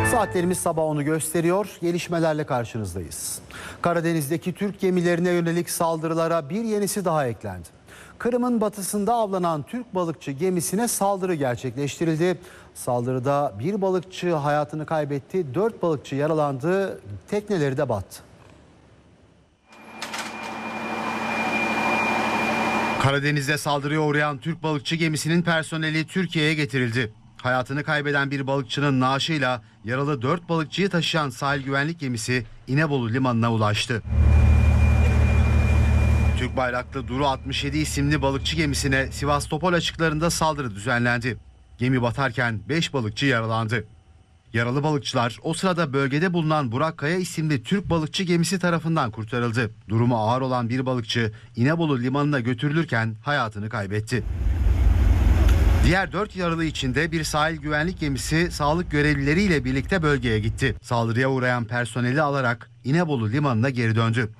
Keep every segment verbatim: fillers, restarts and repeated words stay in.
Saatlerimiz sabah onu gösteriyor. Gelişmelerle karşınızdayız. Karadeniz'deki Türk gemilerine yönelik saldırılara bir yenisi daha eklendi. Kırım'ın batısında avlanan Türk balıkçı gemisine saldırı gerçekleştirildi. Saldırıda bir balıkçı hayatını kaybetti, dört balıkçı yaralandı, tekneleri de battı. Karadeniz'de saldırıya uğrayan Türk balıkçı gemisinin personeli Türkiye'ye getirildi. Hayatını kaybeden bir balıkçının naaşıyla yaralı dört balıkçıyı taşıyan sahil güvenlik gemisi İnebolu limanına ulaştı. Türk bayraklı Duru altmış yedi isimli balıkçı gemisine Sivastopol açıklarında saldırı düzenlendi. Gemi batarken beş balıkçı yaralandı. Yaralı balıkçılar o sırada bölgede bulunan Burak Kaya isimli Türk balıkçı gemisi tarafından kurtarıldı. Durumu ağır olan bir balıkçı İnebolu limanına götürülürken hayatını kaybetti. Diğer dört yaralı içinde bir sahil güvenlik gemisi sağlık görevlileriyle birlikte bölgeye gitti. Saldırıya uğrayan personeli alarak İnebolu limanına geri döndü.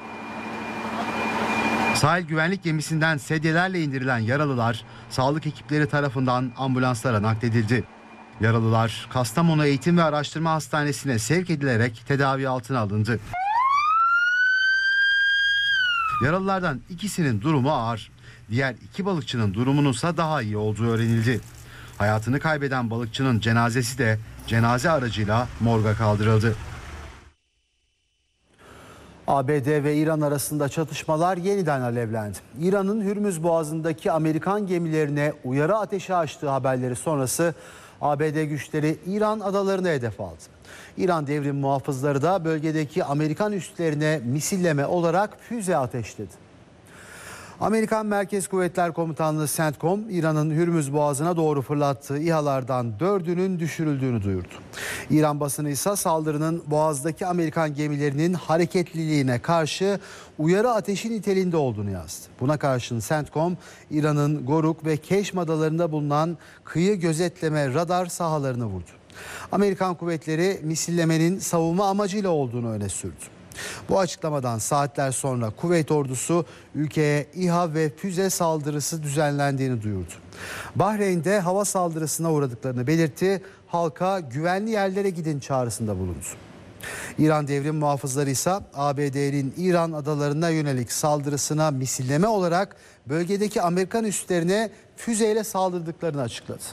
Sahil güvenlik gemisinden sedyelerle indirilen yaralılar sağlık ekipleri tarafından ambulanslara nakledildi. Yaralılar Kastamonu Eğitim ve Araştırma Hastanesi'ne sevk edilerek tedavi altına alındı. Yaralılardan ikisinin durumu ağır. Diğer iki balıkçının durumununsa daha iyi olduğu öğrenildi. Hayatını kaybeden balıkçının cenazesi de cenaze aracıyla morga kaldırıldı. A B D ve İran arasında çatışmalar yeniden alevlendi. İran'ın Hürmüz Boğazı'ndaki Amerikan gemilerine uyarı ateşi açtığı haberleri sonrası A B D güçleri İran adalarını hedef aldı. İran devrim muhafızları da bölgedeki Amerikan üslerine misilleme olarak füze ateşledi. Amerikan Merkez Kuvvetler Komutanlığı CENTCOM, İran'ın Hürmüz Boğazı'na doğru fırlattığı İHA'lardan dördünün düşürüldüğünü duyurdu. İran basını ise saldırının Boğaz'daki Amerikan gemilerinin hareketliliğine karşı uyarı ateşi niteliğinde olduğunu yazdı. Buna karşın CENTCOM, İran'ın Goruk ve Keşm adalarında bulunan kıyı gözetleme radar sahalarını vurdu. Amerikan kuvvetleri misillemenin savunma amacıyla olduğunu öne sürdü. Bu açıklamadan saatler sonra Kuveyt ordusu ülkeye İHA ve füze saldırısı düzenlendiğini duyurdu. Bahreyn'de hava saldırısına uğradıklarını belirtti, halka güvenli yerlere gidin çağrısında bulundu. İran devrim muhafızları ise A B D'nin İran adalarına yönelik saldırısına misilleme olarak bölgedeki Amerikan üslerine füzeyle saldırdıklarını açıkladı.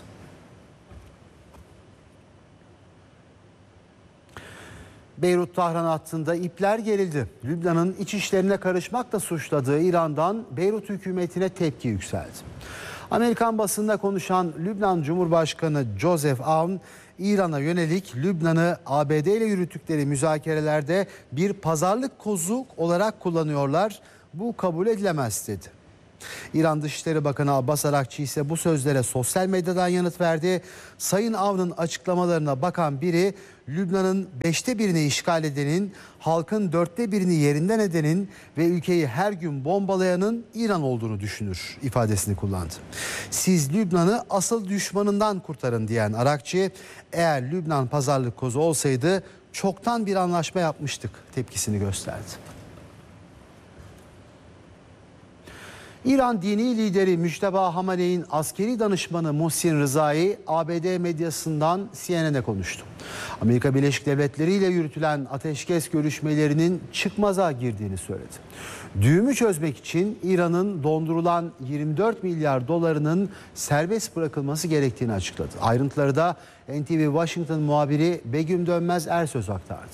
Beyrut-Tahran hattında ipler gerildi. Lübnan'ın iç işlerine karışmakla suçladığı İran'dan Beyrut hükümetine tepki yükseldi. Amerikan basınında konuşan Lübnan Cumhurbaşkanı Joseph Aoun, İran'a yönelik Lübnan'ı A B D ile yürüttükleri müzakerelerde bir pazarlık kozu olarak kullanıyorlar. Bu kabul edilemez dedi. İran Dışişleri Bakanı Abbas Arakçı ise bu sözlere sosyal medyadan yanıt verdi. Sayın Avn'ın açıklamalarına bakan biri, Lübnan'ın beşte birini işgal edenin, halkın dörtte birini yerinden edenin ve ülkeyi her gün bombalayanın İran olduğunu düşünür ifadesini kullandı. Siz Lübnan'ı asıl düşmanından kurtarın diyen Arakçı, eğer Lübnan pazarlık kozu olsaydı çoktan bir anlaşma yapmıştık tepkisini gösterdi. İran dini lideri Müçteba Hamaney'in askeri danışmanı Muhsin Rızai, A B D medyasından C N N'e konuştu. Amerika Birleşik Devletleri ile yürütülen ateşkes görüşmelerinin çıkmaza girdiğini söyledi. Düğümü çözmek için İran'ın dondurulan yirmi dört milyar dolarının serbest bırakılması gerektiğini açıkladı. Ayrıntıları da N T V Washington muhabiri Begüm Dönmez Ersöz aktardı.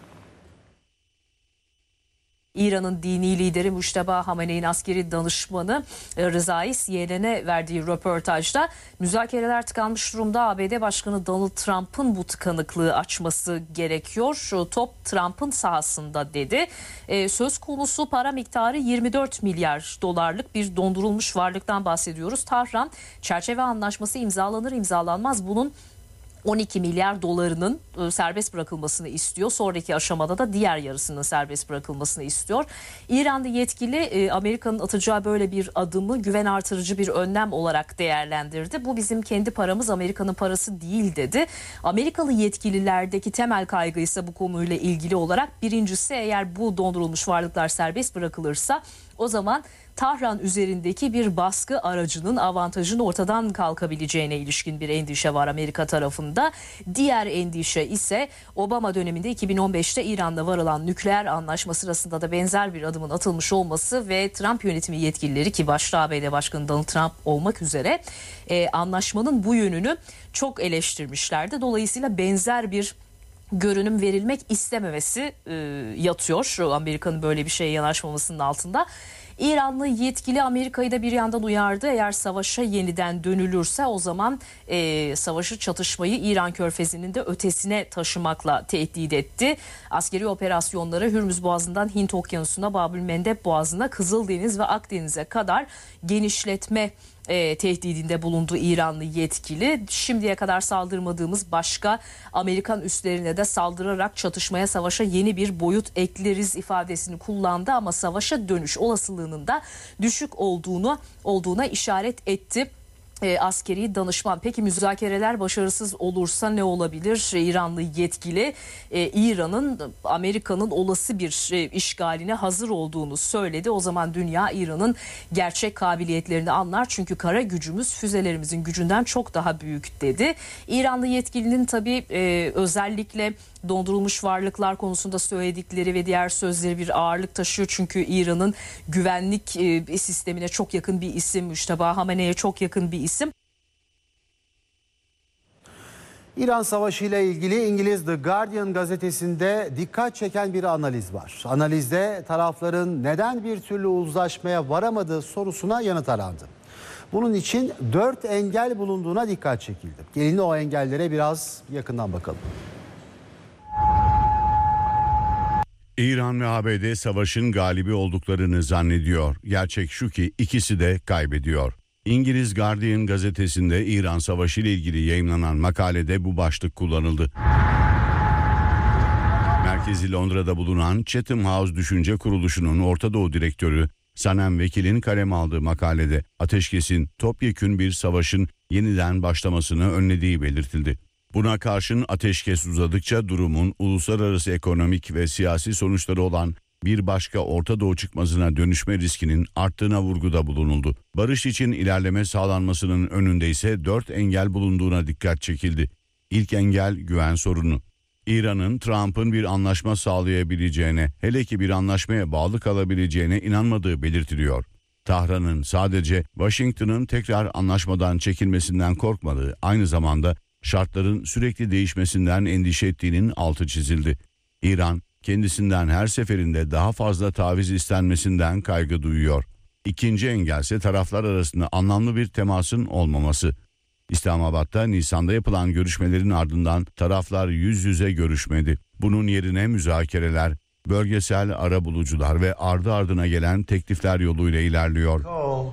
İran'ın dini lideri Müçteba Hamaney'in askeri danışmanı Rızai C N N'e verdiği röportajda müzakereler tıkanmış durumda. A B D Başkanı Donald Trump'ın bu tıkanıklığı açması gerekiyor. Top Trump'ın sahasında dedi. Söz konusu para miktarı yirmi dört milyar dolarlık bir dondurulmuş varlıktan bahsediyoruz. Tahran çerçeve anlaşması imzalanır imzalanmaz bunun on iki milyar dolarının serbest bırakılmasını istiyor. Sonraki aşamada da diğer yarısının serbest bırakılmasını istiyor. İran'da yetkili Amerika'nın atacağı böyle bir adımı güven artırıcı bir önlem olarak değerlendirdi. Bu bizim kendi paramız, Amerika'nın parası değil dedi. Amerikalı yetkililerdeki temel kaygı ise bu konuyla ilgili olarak birincisi, eğer bu dondurulmuş varlıklar serbest bırakılırsa o zaman Tahran üzerindeki bir baskı aracının avantajının ortadan kalkabileceğine ilişkin bir endişe var Amerika tarafında. Diğer endişe ise Obama döneminde iki bin on beşte İran'la varılan nükleer anlaşma sırasında da benzer bir adımın atılmış olması ve Trump yönetimi yetkilileri, ki başta A B D Başkanı Donald Trump olmak üzere, e, anlaşmanın bu yönünü çok eleştirmişlerdi. Dolayısıyla benzer bir görünüm verilmek istememesi e, yatıyor Amerika'nın böyle bir şeye yanaşmamasının altında. İranlı yetkili Amerika'yı da bir yandan uyardı. Eğer savaşa yeniden dönülürse o zaman e, savaşı, çatışmayı İran Körfezi'nin de ötesine taşımakla tehdit etti. Askeri operasyonları Hürmüz Boğazı'ndan Hint Okyanusu'na, Babülmendeb Boğazı'na, Kızıldeniz ve Akdeniz'e kadar genişletme E, tehdidinde bulundu İranlı yetkili. Şimdiye kadar saldırmadığımız başka Amerikan üslerine de saldırarak çatışmaya, savaşa yeni bir boyut ekleriz ifadesini kullandı ama savaşa dönüş olasılığının da düşük olduğunu olduğuna işaret etti E, askeri danışman. Peki müzakereler başarısız olursa ne olabilir? E, İranlı yetkili e, İran'ın Amerika'nın olası bir e, işgaline hazır olduğunu söyledi. O zaman dünya İran'ın gerçek kabiliyetlerini anlar. Çünkü kara gücümüz füzelerimizin gücünden çok daha büyük dedi. İranlı yetkilinin tabii e, özellikle dondurulmuş varlıklar konusunda söyledikleri ve diğer sözleri bir ağırlık taşıyor. Çünkü İran'ın güvenlik e, sistemine çok yakın bir isim, Müşteba Hamene'ye çok yakın bir isim. İran Savaşı ile ilgili İngiliz The Guardian gazetesinde dikkat çeken bir analiz var. Analizde tarafların neden bir türlü uzlaşmaya varamadığı sorusuna yanıt arandı. Bunun için dört engel bulunduğuna dikkat çekildi. Gelin o engellere biraz yakından bakalım. İran ve A B D savaşın galibi olduklarını zannediyor. Gerçek şu ki ikisi de kaybediyor. İngiliz Guardian gazetesinde İran Savaşı ile ilgili yayımlanan makalede bu başlık kullanıldı. Merkezi Londra'da bulunan Chatham House Düşünce Kuruluşu'nun Orta Doğu Direktörü Sanem Vekil'in kaleme aldığı makalede ateşkesin topyekün bir savaşın yeniden başlamasını önlediği belirtildi. Buna karşın ateşkes uzadıkça durumun uluslararası ekonomik ve siyasi sonuçları olan bir başka Orta Doğu çıkmazına dönüşme riskinin arttığına vurguda bulunuldu. Barış için ilerleme sağlanmasının önünde ise dört engel bulunduğuna dikkat çekildi. İlk engel güven sorunu. İran'ın Trump'ın bir anlaşma sağlayabileceğine, hele ki bir anlaşmaya bağlı kalabileceğine inanmadığı belirtiliyor. Tahran'ın sadece Washington'ın tekrar anlaşmadan çekilmesinden korkmadığı, aynı zamanda şartların sürekli değişmesinden endişe ettiğinin altı çizildi. İran, kendisinden her seferinde daha fazla taviz istenmesinden kaygı duyuyor. İkinci engelse taraflar arasında anlamlı bir temasın olmaması. İslamabad'da Nisan'da yapılan görüşmelerin ardından taraflar yüz yüze görüşmedi. Bunun yerine müzakereler, bölgesel arabulucular ve ardı ardına gelen teklifler yoluyla ilerliyor.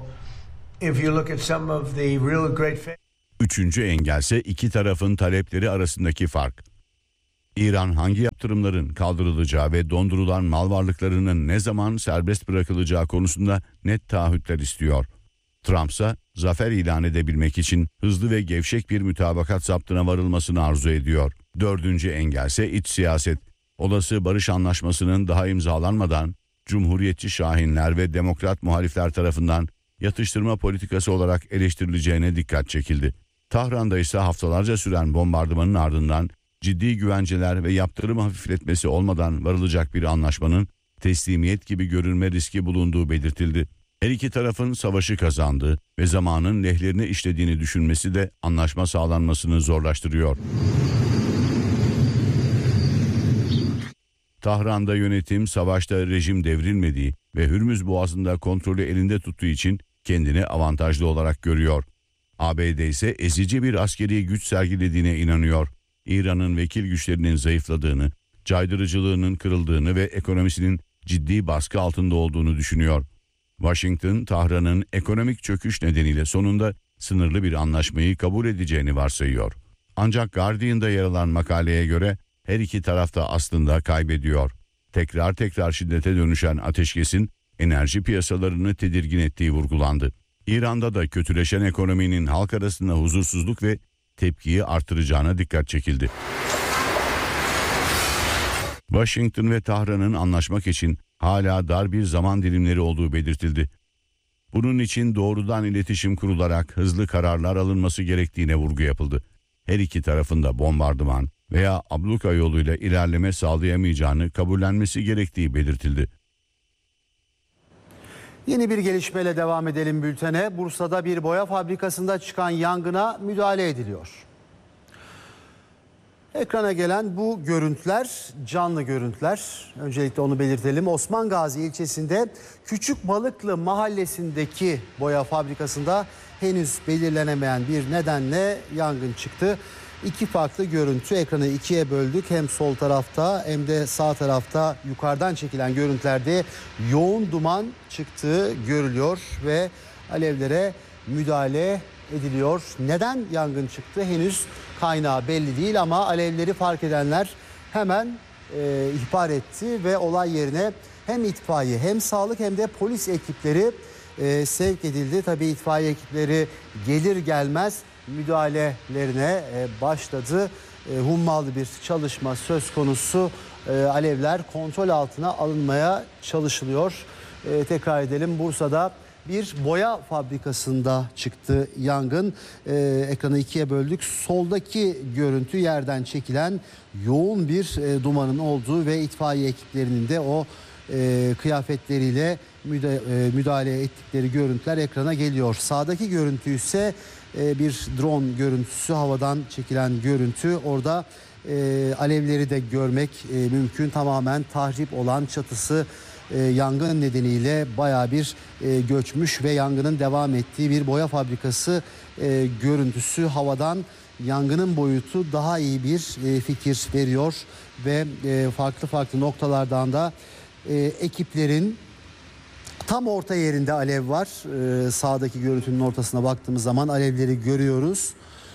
Üçüncü engelse iki tarafın talepleri arasındaki fark. İran hangi yaptırımların kaldırılacağı ve dondurulan mal varlıklarının ne zaman serbest bırakılacağı konusunda net taahhütler istiyor. Trump ise zafer ilan edebilmek için hızlı ve gevşek bir mütabakat zaptına varılmasını arzu ediyor. Dördüncü engelse iç siyaset. Olası barış anlaşmasının daha imzalanmadan Cumhuriyetçi şahinler ve demokrat muhalifler tarafından yatıştırma politikası olarak eleştirileceğine dikkat çekildi. Tahran'da ise haftalarca süren bombardımanın ardından ciddi güvenceler ve yaptırım hafifletmesi olmadan varılacak bir anlaşmanın teslimiyet gibi görünme riski bulunduğu belirtildi. Her iki tarafın savaşı kazandığı ve zamanın lehlerine işlediğini düşünmesi de anlaşma sağlanmasını zorlaştırıyor. Tahran'da yönetim savaşta rejim devrilmediği ve Hürmüz Boğazı'nda kontrolü elinde tuttuğu için kendini avantajlı olarak görüyor. A B D ise ezici bir askeri güç sergilediğine inanıyor. İran'ın vekil güçlerinin zayıfladığını, caydırıcılığının kırıldığını ve ekonomisinin ciddi baskı altında olduğunu düşünüyor. Washington, Tahran'ın ekonomik çöküş nedeniyle sonunda sınırlı bir anlaşmayı kabul edeceğini varsayıyor. Ancak Guardian'da yer alan makaleye göre her iki taraf da aslında kaybediyor. Tekrar tekrar şiddete dönüşen ateşkesin enerji piyasalarını tedirgin ettiği vurgulandı. İran'da da kötüleşen ekonominin halk arasında huzursuzluk ve tepkiyi artıracağına dikkat çekildi. Washington ve Tahran'ın anlaşmak için hala dar bir zaman dilimleri olduğu belirtildi. Bunun için doğrudan iletişim kurularak hızlı kararlar alınması gerektiğine vurgu yapıldı. Her iki tarafın da bombardıman veya abluka yoluyla ilerleme sağlayamayacağını kabullenmesi gerektiği belirtildi. Yeni bir gelişmeyle devam edelim bültene. Bursa'da bir boya fabrikasında çıkan yangına müdahale ediliyor. Ekrana gelen bu görüntüler canlı görüntüler. Öncelikle onu belirtelim. Osman Gazi ilçesinde Küçük Balıklı mahallesindeki boya fabrikasında henüz belirlenemeyen bir nedenle yangın çıktı. İki farklı görüntü, ekranı ikiye böldük. Hem sol tarafta hem de sağ tarafta yukarıdan çekilen görüntülerde yoğun duman çıktığı görülüyor ve alevlere müdahale ediliyor. Neden yangın çıktı henüz kaynağı belli değil ama alevleri fark edenler hemen e, ihbar etti ve olay yerine hem itfaiye hem sağlık hem de polis ekipleri e, sevk edildi. Tabii itfaiye ekipleri gelir gelmez müdahalelerine e, başladı. E, hummalı bir çalışma söz konusu. E, alevler kontrol altına alınmaya çalışılıyor. E, tekrar edelim, Bursa'da bir boya fabrikasında çıktı yangın. Ee, ekranı ikiye böldük. Soldaki görüntü yerden çekilen yoğun bir e, dumanın olduğu ve itfaiye ekiplerinin de o e, kıyafetleriyle müda, e, müdahale ettikleri görüntüler ekrana geliyor. Sağdaki görüntü ise e, bir drone görüntüsü, havadan çekilen görüntü. Orada e, alevleri de görmek e, mümkün. Tamamen tahrip olan çatısı E, yangın nedeniyle bayağı bir e, göçmüş ve yangının devam ettiği bir boya fabrikası e, görüntüsü havadan yangının boyutu daha iyi bir e, fikir veriyor ve e, farklı farklı noktalardan da e, ekiplerin tam orta yerinde alev var. E, sağdaki görüntünün ortasına baktığımız zaman alevleri görüyoruz.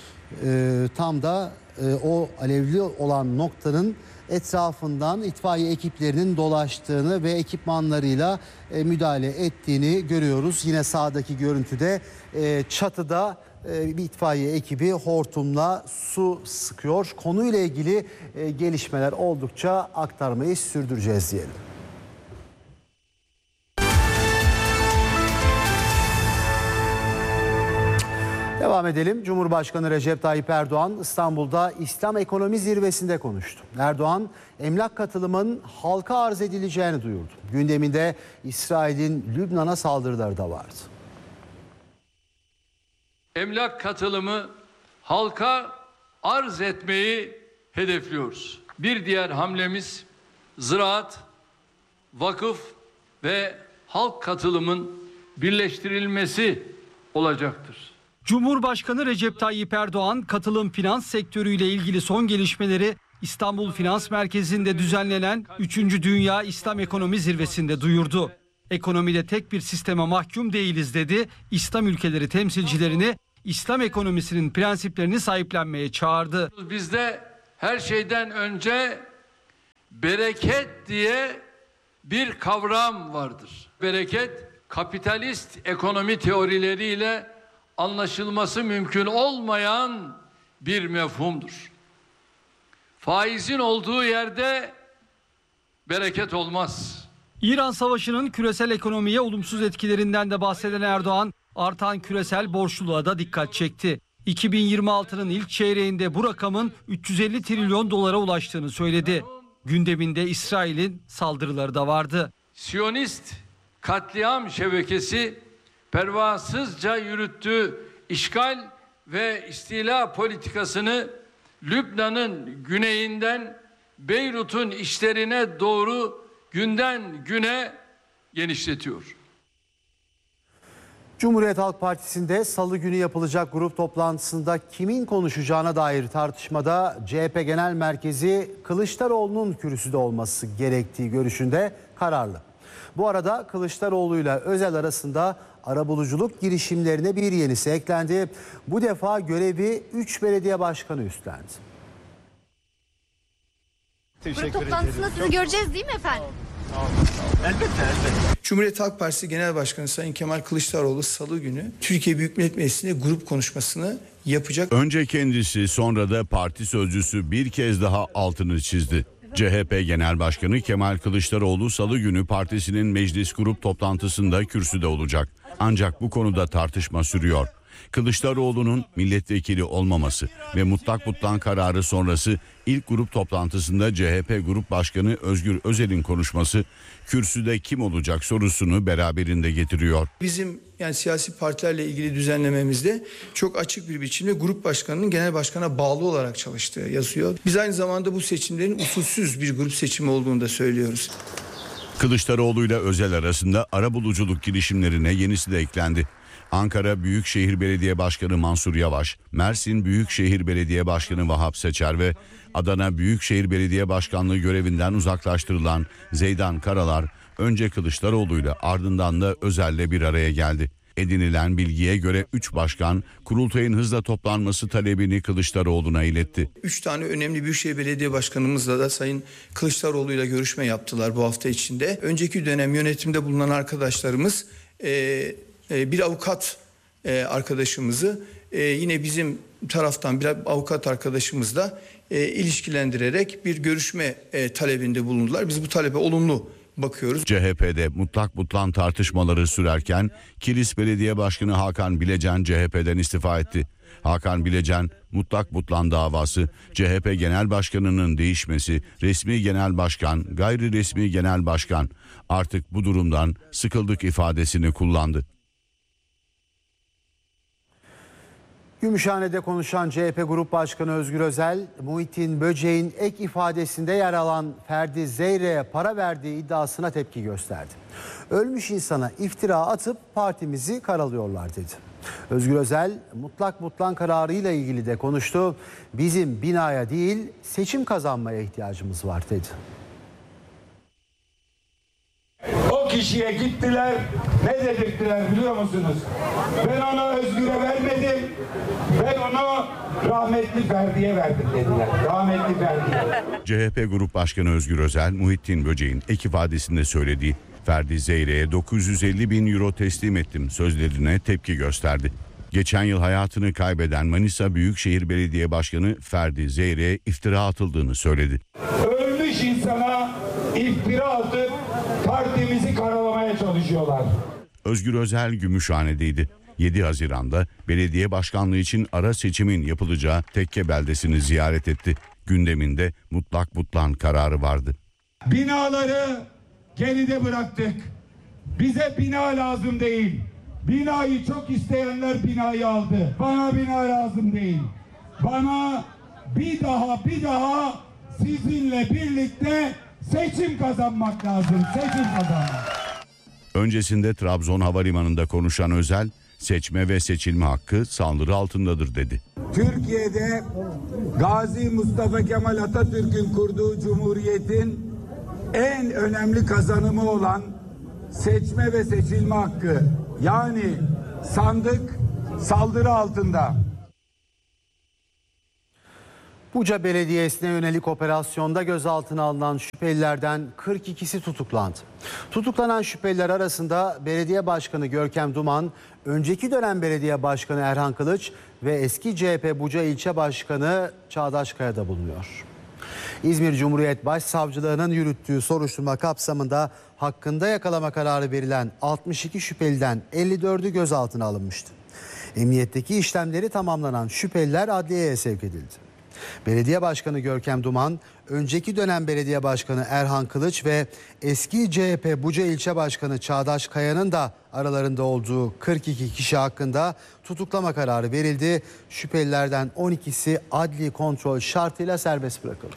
E, tam da e, o alevli olan noktanın etrafından itfaiye ekiplerinin dolaştığını ve ekipmanlarıyla e, müdahale ettiğini görüyoruz. Yine sağdaki görüntüde e, çatıda e, bir itfaiye ekibi hortumla su sıkıyor. Konuyla ilgili e, gelişmeler oldukça aktarmayı sürdüreceğiz diyelim. Devam edelim. Cumhurbaşkanı Recep Tayyip Erdoğan İstanbul'da İslam Ekonomi Zirvesi'nde konuştu. Erdoğan, emlak katılımının halka arz edileceğini duyurdu. Gündeminde İsrail'in Lübnan'a saldırıları da vardı. Emlak katılımı halka arz etmeyi hedefliyoruz. Bir diğer hamlemiz ziraat, vakıf ve halk katılımın birleştirilmesi olacaktır. Cumhurbaşkanı Recep Tayyip Erdoğan katılım finans sektörüyle ilgili son gelişmeleri İstanbul Finans Merkezi'nde düzenlenen üçüncü Dünya İslam Ekonomi Zirvesi'nde duyurdu. Ekonomide tek bir sisteme mahkum değiliz dedi. İslam ülkeleri temsilcilerini İslam ekonomisinin prensiplerini sahiplenmeye çağırdı. Bizde her şeyden önce bereket diye bir kavram vardır. Bereket kapitalist ekonomi teorileriyle anlaşılması mümkün olmayan bir mefhumdur. Faizin olduğu yerde bereket olmaz. İran Savaşı'nın küresel ekonomiye olumsuz etkilerinden de bahseden Erdoğan, artan küresel borçluluğa da dikkat çekti. iki bin yirmi altının ilk çeyreğinde bu rakamın üç yüz elli trilyon dolara ulaştığını söyledi. Gündeminde İsrail'in saldırıları da vardı. Siyonist katliam şebekesi pervasızca yürüttüğü işgal ve istila politikasını Lübnan'ın güneyinden Beyrut'un işlerine doğru günden güne genişletiyor. Cumhuriyet Halk Partisi'nde salı günü yapılacak grup toplantısında kimin konuşacağına dair tartışmada C H P Genel Merkezi Kılıçdaroğlu'nun kürsüde olması gerektiği görüşünde kararlı. Bu arada Kılıçdaroğlu ile Özel arasında arabuluculuk girişimlerine bir yenisi eklendi. Bu defa görevi üç belediye başkanı üstlendi. Grup toplantısında sizi göreceğiz değil mi efendim? Elbette, elbette. Cumhuriyet Halk Partisi Genel Başkanı Sayın Kemal Kılıçdaroğlu salı günü Türkiye Büyük Millet Meclisi'nde grup konuşmasını yapacak. Önce kendisi, sonra da parti sözcüsü bir kez daha altını çizdi. C H P Genel Başkanı Kemal Kılıçdaroğlu Salı günü partisinin meclis grup toplantısında kürsüde olacak. Ancak bu konuda tartışma sürüyor. Kılıçdaroğlu'nun milletvekili olmaması ve mutlak butlan kararı sonrası ilk grup toplantısında C H P Grup Başkanı Özgür Özel'in konuşması kürsüde kim olacak sorusunu beraberinde getiriyor. Bizim yani siyasi partilerle ilgili düzenlememizde çok açık bir biçimde grup başkanının genel başkana bağlı olarak çalıştığı yazıyor. Biz aynı zamanda bu seçimlerin usulsüz bir grup seçimi olduğunu da söylüyoruz. Kılıçdaroğlu ile Özel arasında arabuluculuk girişimlerine yenisi de eklendi. Ankara Büyükşehir Belediye Başkanı Mansur Yavaş, Mersin Büyükşehir Belediye Başkanı Vahap Seçer ve Adana Büyükşehir Belediye Başkanlığı görevinden uzaklaştırılan Zeydan Karalar önce Kılıçdaroğlu'yla ardından da Özel'le bir araya geldi. Edinilen bilgiye göre üç başkan kurultayın hızla toplanması talebini Kılıçdaroğlu'na iletti. Üç tane önemli Büyükşehir Belediye Başkanımızla da Sayın Kılıçdaroğlu'yla görüşme yaptılar bu hafta içinde. Önceki dönem yönetimde bulunan arkadaşlarımız e, bir avukat arkadaşımızı yine bizim taraftan bir avukat arkadaşımızla ilişkilendirerek bir görüşme talebinde bulundular. Biz bu talebe olumlu bakıyoruz. C H P'de mutlak butlan tartışmaları sürerken Kilis Belediye Başkanı Hakan Bilecen C H P'den istifa etti. Hakan Bilecen, mutlak butlan davası, C H P Genel Başkanı'nın değişmesi, resmi genel başkan, gayri resmi genel başkan, artık bu durumdan sıkıldık ifadesini kullandı. Gümüşhane'de konuşan C H P Grup Başkanı Özgür Özel, Muhittin Böceğin ek ifadesinde yer alan Ferdi Zeyre'ye para verdiği iddiasına tepki gösterdi. Ölmüş insana iftira atıp partimizi karalıyorlar dedi. Özgür Özel, mutlak butlan kararıyla ilgili de konuştu. Bizim binaya değil, seçim kazanmaya ihtiyacımız var dedi. O kişiye gittiler, ne dedirttiler biliyor musunuz? Ben ona Özgür'e vermedim, ben onu rahmetli Ferdi'ye verdim dediler. Rahmetli Ferdi'ye. C H P Grup Başkanı Özgür Özel, Muhittin Böceğin ek ifadesinde söylediği Ferdi Zeyre'ye dokuz yüz elli bin euro teslim ettim sözlerine tepki gösterdi. Geçen yıl hayatını kaybeden Manisa Büyükşehir Belediye Başkanı Ferdi Zeyre'ye iftira atıldığını söyledi. Ölmüş insana iftira atıp partimizi karalamaya çalışıyorlar. Özgür Özel Gümüşhane'deydi. yedi Haziran'da belediye başkanlığı için ara seçimin yapılacağı Tekke beldesini ziyaret etti. Gündeminde mutlak butlan kararı vardı. Binaları geride bıraktık. Bize bina lazım değil. Binayı çok isteyenler binayı aldı. Bana bina lazım değil. Bana bir daha bir daha sizinle birlikte seçim kazanmak lazım. Seçim kazanmak. Öncesinde Trabzon Havalimanı'nda konuşan Özel, seçme ve seçilme hakkı saldırı altındadır dedi. Türkiye'de Gazi Mustafa Kemal Atatürk'ün kurduğu cumhuriyetin en önemli kazanımı olan seçme ve seçilme hakkı, yani sandık saldırı altında. Buca Belediyesi'ne yönelik operasyonda gözaltına alınan şüphelilerden kırk ikisi tutuklandı. Tutuklanan şüpheliler arasında Belediye Başkanı Görkem Duman, önceki dönem Belediye Başkanı Erhan Kılıç ve eski C H P Buca İlçe Başkanı Çağdaş Kaya da bulunuyor. İzmir Cumhuriyet Başsavcılığı'nın yürüttüğü soruşturma kapsamında hakkında yakalama kararı verilen altmış iki şüpheliden elli dördü gözaltına alınmıştı. Emniyetteki işlemleri tamamlanan şüpheliler adliyeye sevk edildi. Belediye Başkanı Görkem Duman, önceki dönem Belediye Başkanı Erhan Kılıç ve eski C H P Buca İlçe Başkanı Çağdaş Kaya'nın da aralarında olduğu kırk iki kişi hakkında tutuklama kararı verildi. Şüphelilerden on ikisi adli kontrol şartıyla serbest bırakıldı.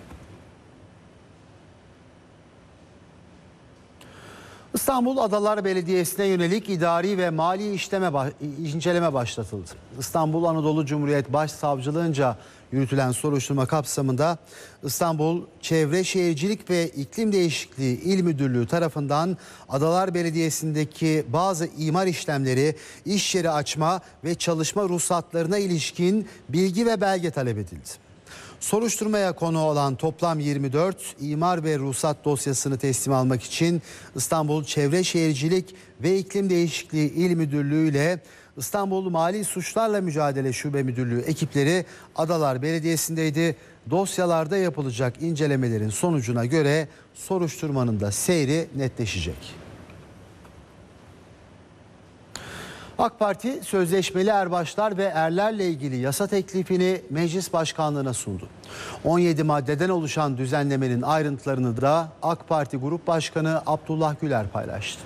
İstanbul Adalar Belediyesi'ne yönelik idari ve mali işleme inceleme başlatıldı. İstanbul Anadolu Cumhuriyet Başsavcılığınca yürütülen soruşturma kapsamında İstanbul Çevre Şehircilik ve İklim Değişikliği İl Müdürlüğü tarafından Adalar Belediyesi'ndeki bazı imar işlemleri, iş yeri açma ve çalışma ruhsatlarına ilişkin bilgi ve belge talep edildi. Soruşturmaya konu olan toplam yirmi dört imar ve ruhsat dosyasını teslim almak için İstanbul Çevre Şehircilik ve İklim Değişikliği İl Müdürlüğü ile İstanbul Mali Suçlarla Mücadele Şube Müdürlüğü ekipleri Adalar Belediyesi'ndeydi. Dosyalarda yapılacak incelemelerin sonucuna göre soruşturmanın da seyri netleşecek. AK Parti sözleşmeli erbaşlar ve erlerle ilgili yasa teklifini meclis başkanlığına sundu. on yedi maddeden oluşan düzenlemenin ayrıntılarını da AK Parti Grup Başkanı Abdullah Güler paylaştı.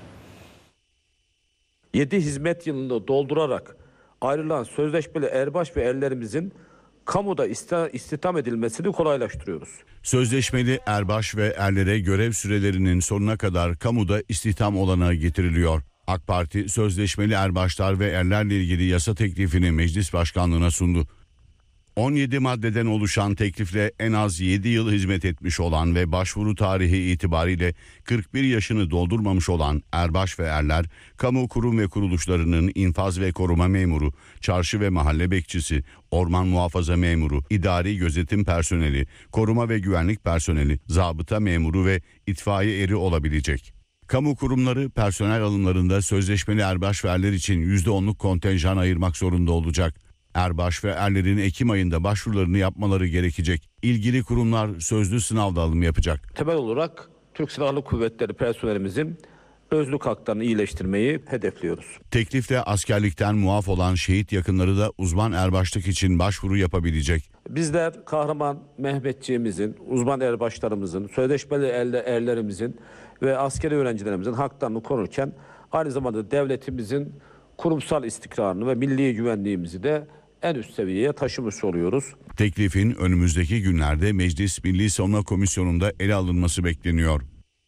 yedi hizmet yılını doldurarak ayrılan sözleşmeli erbaş ve erlerimizin kamuda istihdam edilmesini kolaylaştırıyoruz. Sözleşmeli erbaş ve erlere görev sürelerinin sonuna kadar kamuda istihdam olanağı getiriliyor. AK Parti sözleşmeli erbaşlar ve erlerle ilgili yasa teklifini meclis başkanlığına sundu. on yedi maddeden oluşan teklifle en az yedi yıl hizmet etmiş olan ve başvuru tarihi itibariyle kırk bir yaşını doldurmamış olan erbaş ve erler, kamu kurum ve kuruluşlarının infaz ve koruma memuru, çarşı ve mahalle bekçisi, orman muhafaza memuru, idari gözetim personeli, koruma ve güvenlik personeli, zabıta memuru ve itfaiye eri olabilecek. Kamu kurumları personel alımlarında sözleşmeli erbaş ve erler için yüzde onluk kontenjan ayırmak zorunda olacak. Erbaş ve erlerin Ekim ayında başvurularını yapmaları gerekecek. İlgili kurumlar sözlü sınavda alım yapacak. Temel olarak Türk Silahlı Kuvvetleri personelimizin özlük haklarını iyileştirmeyi hedefliyoruz. Teklifte askerlikten muaf olan şehit yakınları da uzman erbaşlık için başvuru yapabilecek. Bizler kahraman Mehmetçiğimizin, uzman erbaşlarımızın, sözleşmeli erlerimizin ve askeri öğrencilerimizin haklarını korurken aynı zamanda devletimizin kurumsal istikrarını ve milli güvenliğimizi de en üst seviyeye taşımış oluyoruz. Teklifin önümüzdeki günlerde Meclis Milli Savunma Komisyonu'nda ele alınması bekleniyor.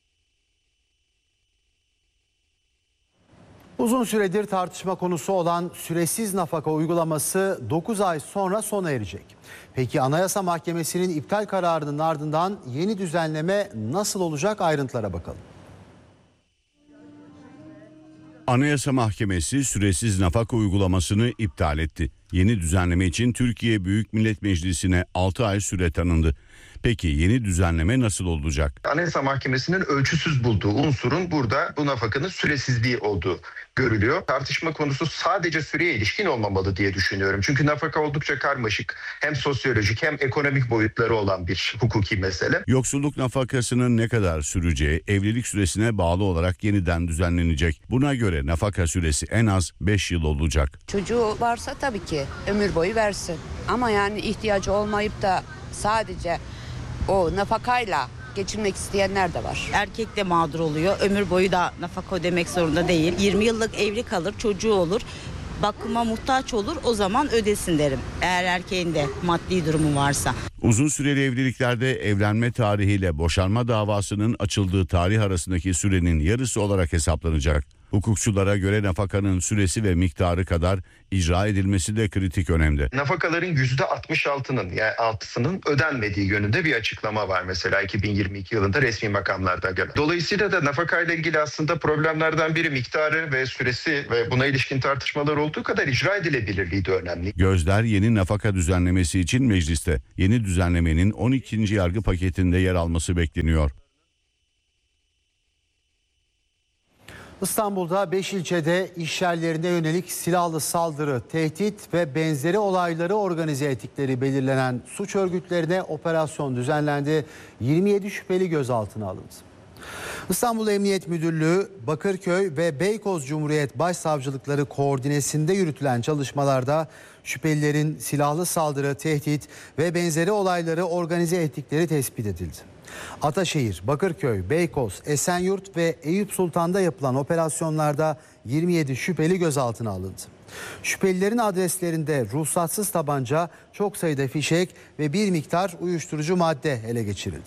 Uzun süredir tartışma konusu olan süresiz nafaka uygulaması dokuz ay sonra sona erecek. Peki Anayasa Mahkemesi'nin iptal kararının ardından yeni düzenleme nasıl olacak, ayrıntılara bakalım. Anayasa Mahkemesi süresiz nafaka uygulamasını iptal etti. Yeni düzenleme için Türkiye Büyük Millet Meclisi'ne altı ay süre tanındı. Peki yeni düzenleme nasıl olacak? Anayasa Mahkemesi'nin ölçüsüz bulduğu unsurun burada bu nafakanın süresizliği olduğu görülüyor. Tartışma konusu sadece süreye ilişkin olmamalı diye düşünüyorum. Çünkü nafaka oldukça karmaşık, hem sosyolojik hem ekonomik boyutları olan bir hukuki mesele. Yoksulluk nafakasının ne kadar süreceği evlilik süresine bağlı olarak yeniden düzenlenecek. Buna göre nafaka süresi en az beş yıl olacak. Çocuğu varsa tabii ki ömür boyu versin. Ama yani ihtiyacı olmayıp da sadece o nafakayla geçinmek isteyenler de var. Erkek de mağdur oluyor. Ömür boyu da nafaka ödemek zorunda değil. yirmi yıllık evli kalır, çocuğu olur. Bakıma muhtaç olur, o zaman ödesin derim. Eğer erkeğin de maddi durumu varsa. Uzun süreli evliliklerde evlenme tarihiyle boşanma davasının açıldığı tarih arasındaki sürenin yarısı olarak hesaplanacak. Hukukçulara göre nafakanın süresi ve miktarı kadar icra edilmesi de kritik önemde. Nafakaların yüzde altmış altının yani altısının ödenmediği yönünde bir açıklama var mesela iki bin yirmi iki yılında resmi makamlarda göre. Dolayısıyla da nafakayla ilgili aslında problemlerden biri miktarı ve süresi ve buna ilişkin tartışmalar olduğu kadar icra edilebilirliği de önemli. Gözler yeni nafaka düzenlemesi için mecliste. Yeni düzenlemenin on ikinci yargı paketinde yer alması bekleniyor. İstanbul'da beş ilçede işyerlerine yönelik silahlı saldırı, tehdit ve benzeri olayları organize ettikleri belirlenen suç örgütlerine operasyon düzenlendi. yirmi yedi şüpheli gözaltına alındı. İstanbul Emniyet Müdürlüğü, Bakırköy ve Beykoz Cumhuriyet Başsavcılıkları koordinesinde yürütülen çalışmalarda şüphelilerin silahlı saldırı, tehdit ve benzeri olayları organize ettikleri tespit edildi. Ataşehir, Bakırköy, Beykoz, Esenyurt ve Eyüp Sultan'da yapılan operasyonlarda yirmi yedi şüpheli gözaltına alındı. Şüphelilerin adreslerinde ruhsatsız tabanca, çok sayıda fişek ve bir miktar uyuşturucu madde ele geçirildi.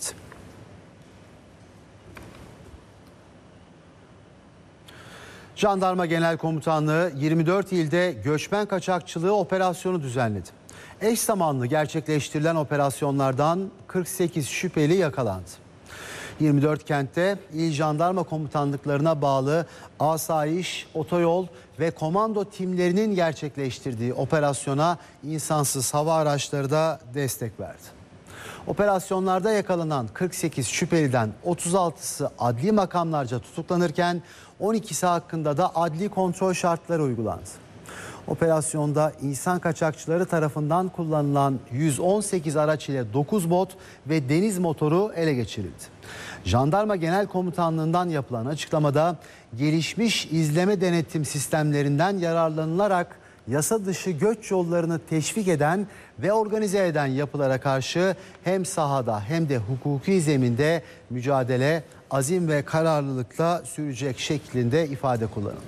Jandarma Genel Komutanlığı yirmi dört ilde göçmen kaçakçılığı operasyonu düzenledi. Eş zamanlı gerçekleştirilen operasyonlardan kırk sekiz şüpheli yakalandı. yirmi dört kentte il jandarma komutanlıklarına bağlı asayiş, otoyol ve komando timlerinin gerçekleştirdiği operasyona insansız hava araçları da destek verdi. Operasyonlarda yakalanan kırk sekiz şüpheliden otuz altısı adli makamlarca tutuklanırken on ikisi hakkında da adli kontrol şartları uygulandı. Operasyonda insan kaçakçıları tarafından kullanılan yüz on sekiz araç ile dokuz bot ve deniz motoru ele geçirildi. Jandarma Genel Komutanlığı'ndan yapılan açıklamada gelişmiş izleme denetim sistemlerinden yararlanılarak yasa dışı göç yollarını teşvik eden ve organize eden yapılara karşı hem sahada hem de hukuki zeminde mücadele azim ve kararlılıkla sürecek şeklinde ifade kullanıldı.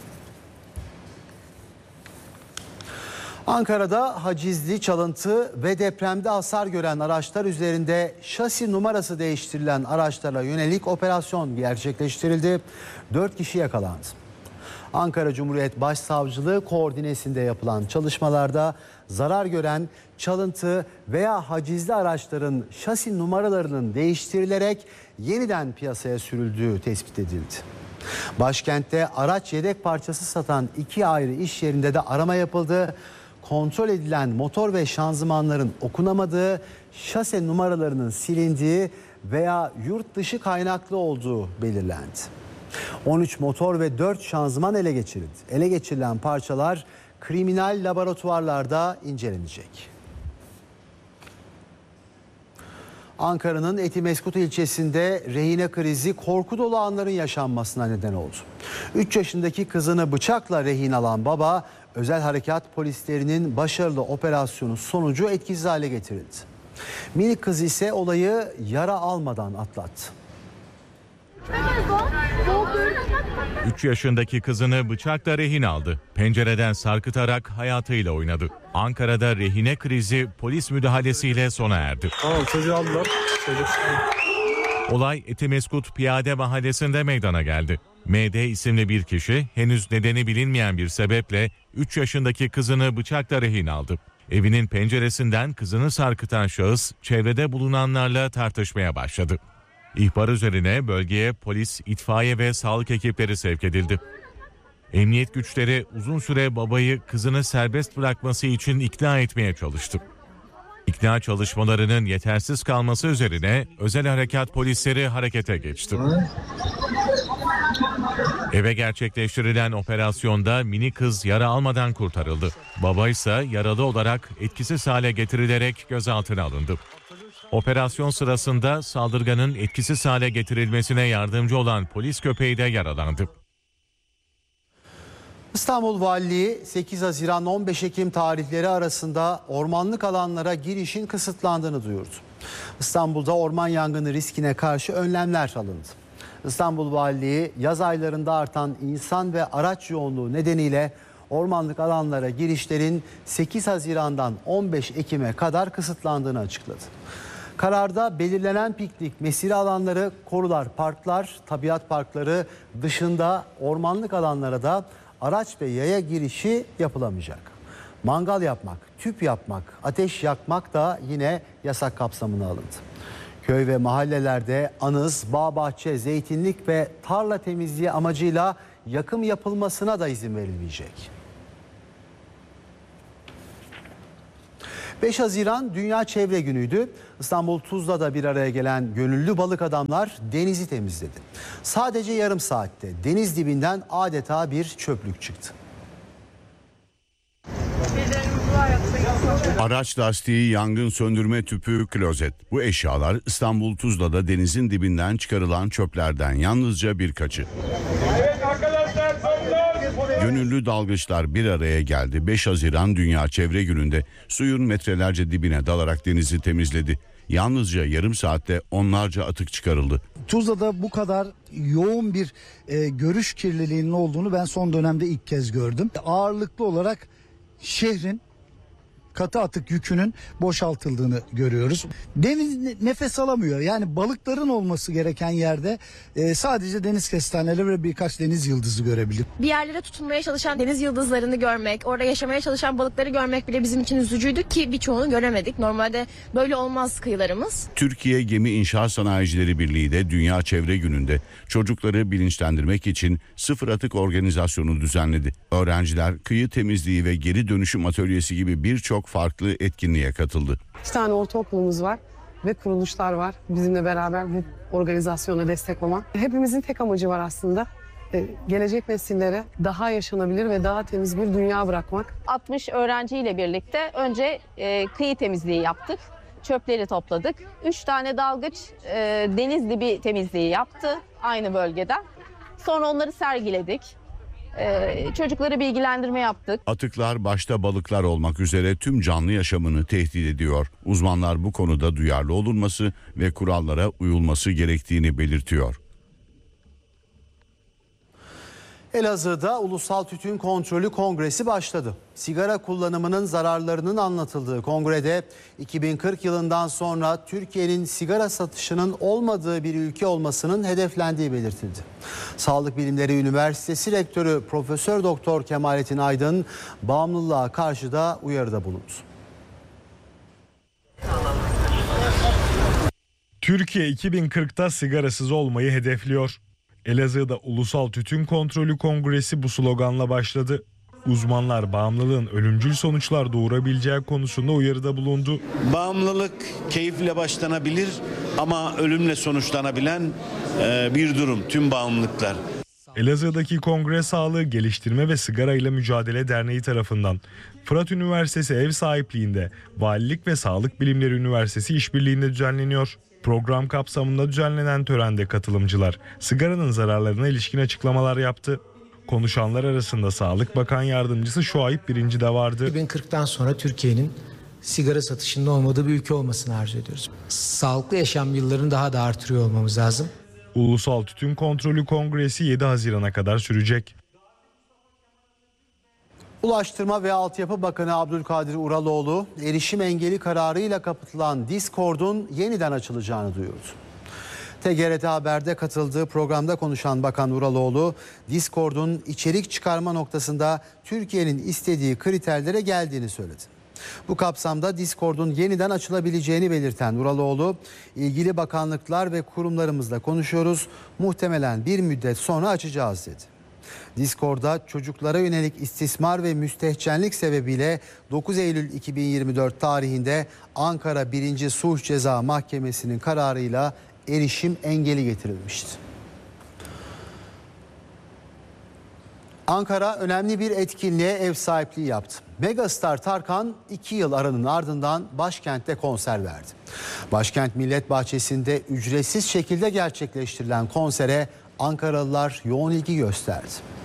Ankara'da hacizli, çalıntı ve depremde hasar gören araçlar üzerinde şasi numarası değiştirilen araçlara yönelik operasyon gerçekleştirildi. dört kişi yakalandı. Ankara Cumhuriyet Başsavcılığı koordinesinde yapılan çalışmalarda zarar gören çalıntı veya hacizli araçların şasi numaralarının değiştirilerek yeniden piyasaya sürüldüğü tespit edildi. Başkentte araç yedek parçası satan iki ayrı iş yerinde de arama yapıldı. Kontrol edilen motor ve şanzımanların okunamadığı, şase numaralarının silindiği veya yurt dışı kaynaklı olduğu belirlendi. on üç motor ve dört şanzıman ele geçirildi. Ele geçirilen parçalar kriminal laboratuvarlarda incelenecek. Ankara'nın Etimeskut ilçesinde rehine krizi korku dolu anların yaşanmasına neden oldu. üç yaşındaki kızını bıçakla rehin alan baba, özel harekat polislerinin başarılı operasyonu sonucu etkisiz hale getirildi. Minik kız ise olayı yara almadan atlattı. üç yaşındaki kızını bıçakla rehin aldı. Pencereden sarkıtarak hayatıyla oynadı. Ankara'da rehine krizi polis müdahalesiyle sona erdi. Tamam, çocuğu aldılar. Çocuk. Olay Etimeskut Piyade Mahallesi'nde meydana geldi. M D isimli bir kişi henüz nedeni bilinmeyen bir sebeple üç yaşındaki kızını bıçakla rehin aldı. Evinin penceresinden kızını sarkıtan şahıs çevrede bulunanlarla tartışmaya başladı. İhbar üzerine bölgeye polis, itfaiye ve sağlık ekipleri sevk edildi. Emniyet güçleri uzun süre babayı kızını serbest bırakması için ikna etmeye çalıştı. İkna çalışmalarının yetersiz kalması üzerine özel harekat polisleri harekete geçti. Eve gerçekleştirilen operasyonda mini kız yara almadan kurtarıldı. Baba ise yaralı olarak etkisiz hale getirilerek gözaltına alındı. Operasyon sırasında saldırganın etkisiz hale getirilmesine yardımcı olan polis köpeği de yaralandı. İstanbul Valiliği sekiz Haziran on beş Ekim tarihleri arasında ormanlık alanlara girişin kısıtlandığını duyurdu. İstanbul'da orman yangını riskine karşı önlemler alındı. İstanbul Valiliği yaz aylarında artan insan ve araç yoğunluğu nedeniyle ormanlık alanlara girişlerin sekiz Haziran'dan on beş Ekim'e kadar kısıtlandığını açıkladı. Kararda belirlenen piknik, mesire alanları, korular, parklar, tabiat parkları dışında ormanlık alanlara da araç ve yaya girişi yapılamayacak. Mangal yapmak, tüp yapmak, ateş yakmak da yine yasak kapsamına alındı. Köy ve mahallelerde anız, bağ bahçe, zeytinlik ve tarla temizliği amacıyla yakım yapılmasına da izin verilmeyecek. beş Haziran Dünya Çevre Günü'ydü. İstanbul Tuzla'da bir araya gelen gönüllü balık adamlar denizi temizledi. Sadece yarım saatte deniz dibinden adeta bir çöplük çıktı. Araç lastiği, yangın söndürme tüpü, klozet. Bu eşyalar İstanbul Tuzla'da denizin dibinden çıkarılan çöplerden yalnızca birkaçı. Evet arkadaşlar, Gönüllü dalgıçlar bir araya geldi. beş Haziran Dünya Çevre Günü'nde suyun metrelerce dibine dalarak denizi temizledi. Yalnızca yarım saatte onlarca atık çıkarıldı. Tuzla'da bu kadar yoğun bir e, görüş kirliliğinin olduğunu ben son dönemde ilk kez gördüm. Ağırlıklı olarak şehrin katı atık yükünün boşaltıldığını görüyoruz. Deniz nefes alamıyor. Yani balıkların olması gereken yerde e, sadece deniz kestaneleri ve birkaç deniz yıldızı görebildik. Bir yerlere tutunmaya çalışan deniz yıldızlarını görmek, orada yaşamaya çalışan balıkları görmek bile bizim için üzücüydü ki birçoğunu göremedik. Normalde böyle olmaz kıyılarımız. Türkiye Gemi İnşaat Sanayicileri Birliği de Dünya Çevre Günü'nde çocukları bilinçlendirmek için sıfır atık organizasyonu düzenledi. Öğrenciler kıyı temizliği ve geri dönüşüm atölyesi gibi birçok farklı etkinliğe katıldı. İki tane ortaokulumuz var ve kuruluşlar var bizimle beraber bu organizasyona destek olmak. Hepimizin tek amacı var aslında. e, gelecek nesillere daha yaşanabilir ve daha temiz bir dünya bırakmak. altmış öğrenciyle birlikte önce e, kıyı temizliği yaptık. Çöpleri topladık. Üç tane dalgıç e, deniz dibi temizliği yaptı aynı bölgeden. Sonra onları sergiledik. E, çocuklara bilgilendirme yaptık. Atıklar başta balıklar olmak üzere tüm canlı yaşamını tehdit ediyor. Uzmanlar bu konuda duyarlı olunması ve kurallara uyulması gerektiğini belirtiyor. Elazığ'da Ulusal Tütün Kontrolü Kongresi başladı. Sigara kullanımının zararlarının anlatıldığı kongrede iki bin kırk yılından sonra Türkiye'nin sigara satışının olmadığı bir ülke olmasının hedeflendiği belirtildi. Sağlık Bilimleri Üniversitesi Rektörü Profesör Doktor Kemalettin Aydın bağımlılığa karşı da uyarıda bulundu. Türkiye iki bin kırkta sigarasız olmayı hedefliyor. Elazığ'da Ulusal Tütün Kontrolü Kongresi bu sloganla başladı. Uzmanlar bağımlılığın ölümcül sonuçlar doğurabileceği konusunda uyarıda bulundu. Bağımlılık keyifle başlanabilir ama ölümle sonuçlanabilen bir durum tüm bağımlılıklar. Elazığ'daki Kongre Sağlığı Geliştirme ve Sigara ile Mücadele Derneği tarafından Fırat Üniversitesi ev sahipliğinde Valilik ve Sağlık Bilimleri Üniversitesi işbirliğinde düzenleniyor. Program kapsamında düzenlenen törende katılımcılar sigaranın zararlarına ilişkin açıklamalar yaptı. Konuşanlar arasında Sağlık Bakan Yardımcısı Şuayb Birinci de vardı. iki bin kırktan sonra Türkiye'nin sigara satışında olmadığı bir ülke olmasını arzu ediyoruz. Sağlıklı yaşam yıllarını daha da artırıyor olmamız lazım. Ulusal Tütün Kontrolü Kongresi yedi Haziran'a kadar sürecek. Ulaştırma ve Altyapı Bakanı Abdülkadir Uraloğlu, erişim engeli kararıyla kapatılan Discord'un yeniden açılacağını duyurdu. T G R T Haber'de katıldığı programda konuşan Bakan Uraloğlu, Discord'un içerik çıkarma noktasında Türkiye'nin istediği kriterlere geldiğini söyledi. Bu kapsamda Discord'un yeniden açılabileceğini belirten Uraloğlu, ilgili bakanlıklar ve kurumlarımızla konuşuyoruz, muhtemelen bir müddet sonra açacağız dedi. Discord'da çocuklara yönelik istismar ve müstehcenlik sebebiyle dokuz Eylül iki bin yirmi dört tarihinde Ankara birinci Sulh Ceza Mahkemesi'nin kararıyla erişim engeli getirilmişti. Ankara önemli bir etkinliğe ev sahipliği yaptı. Megastar Tarkan iki yıl aranın ardından başkentte konser verdi. Başkent Millet Bahçesi'nde ücretsiz şekilde gerçekleştirilen konsere Ankaralılar yoğun ilgi gösterdi.